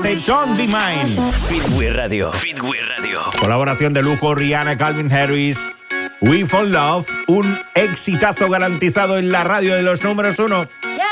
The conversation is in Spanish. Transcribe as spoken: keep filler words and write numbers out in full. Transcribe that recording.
este Don't Be Mine. Fitway Radio. Fitway Radio. Colaboración de lujo, Rihanna, Calvin Harris. We Fall Love, un exitazo garantizado en la radio de los números uno. Yeah.